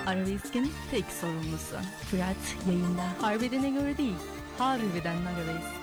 Arabesk'in tek sorumlusu. Fırat yayında. Harbedene göre değil, harbedenler arabesk.